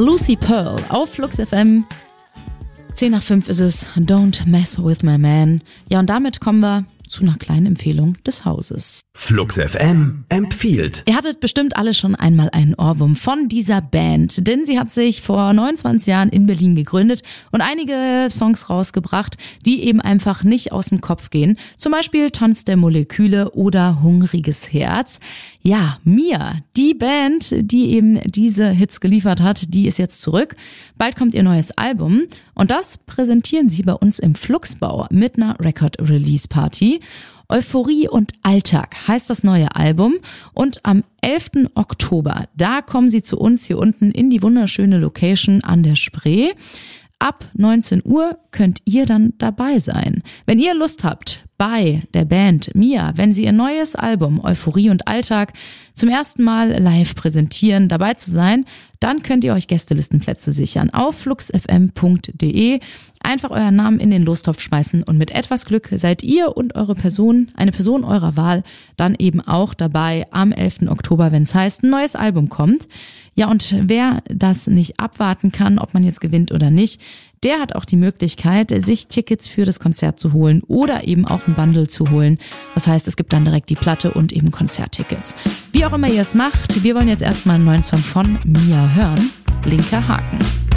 Lucy Pearl auf Flux FM. 10:05 ist es. Don't mess with my man. Ja, und damit kommen wir zu einer kleinen Empfehlung des Hauses. Flux FM empfiehlt. Ihr hattet bestimmt alle schon einmal einen Ohrwurm von dieser Band, denn sie hat sich vor 29 Jahren in Berlin gegründet und einige Songs rausgebracht, die eben einfach nicht aus dem Kopf gehen. Zum Beispiel Tanz der Moleküle oder Hungriges Herz. Ja, Mia, die Band, die eben diese Hits geliefert hat, die ist jetzt zurück. Bald kommt ihr neues Album und das präsentieren sie bei uns im Fluxbau mit einer Record-Release-Party. Euphorie und Alltag heißt das neue Album und am 11. Oktober, da kommen sie zu uns hier unten in die wunderschöne Location an der Spree. Ab 19 Uhr könnt ihr dann dabei sein. Wenn ihr Lust habt, bei der Band Mia, wenn sie ihr neues Album Euphorie und Alltag zum ersten Mal live präsentieren, dabei zu sein, dann könnt ihr euch Gästelistenplätze sichern auf fluxfm.de. Einfach euren Namen in den Lostopf schmeißen und mit etwas Glück seid ihr und eure Person, eine Person eurer Wahl, dann eben auch dabei am 11. Oktober, wenn es heißt, ein neues Album kommt. Ja, und wer das nicht abwarten kann, ob man jetzt gewinnt oder nicht, der hat auch die Möglichkeit, sich Tickets für das Konzert zu holen oder eben auch ein Bundle zu holen. Das heißt, es gibt dann direkt die Platte und eben Konzerttickets. Wie auch immer ihr es macht, wir wollen jetzt erstmal einen neuen Song von Mia hören. Linker Haken.